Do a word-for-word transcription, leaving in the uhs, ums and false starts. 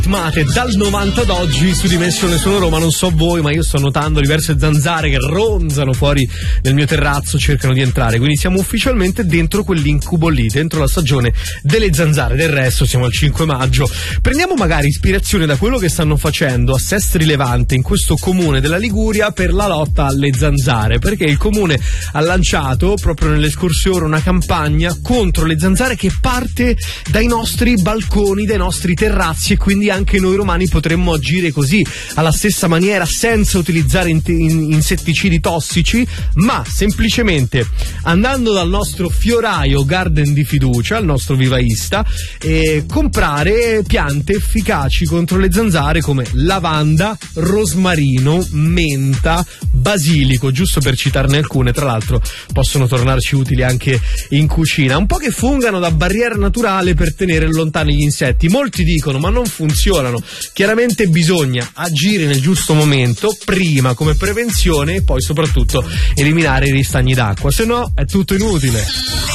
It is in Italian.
Mate dal novanta ad oggi su Dimensione Solo Roma. Non so voi, ma io sto notando diverse zanzare che ronzano fuori nel mio terrazzo, cercano di entrare, quindi siamo ufficialmente dentro quell'incubo lì, dentro la stagione delle zanzare. Del resto siamo al cinque maggio. Prendiamo magari ispirazione da quello che stanno facendo a Sestri Levante, in questo comune della Liguria, per la lotta alle zanzare, perché il comune ha lanciato proprio nelle scorse ore una campagna contro le zanzare che parte dai nostri balconi, dai nostri terrazzi, e quindi anche noi romani potremmo agire così, alla stessa maniera, senza utilizzare in- in- insetticidi tossici, ma semplicemente andando dal nostro fioraio Garden di fiducia, il nostro vivaista, e comprare piante efficaci contro le zanzare come lavanda, rosmarino, menta, basilico, giusto per citarne alcune. Tra l'altro possono tornarci utili anche in cucina, un po' che fungano da barriera naturale per tenere lontani gli insetti. Molti dicono ma non funzionano. Chiaramente bisogna agire nel giusto momento, prima come prevenzione e poi soprattutto eliminare i ristagni d'acqua, se no è tutto inutile.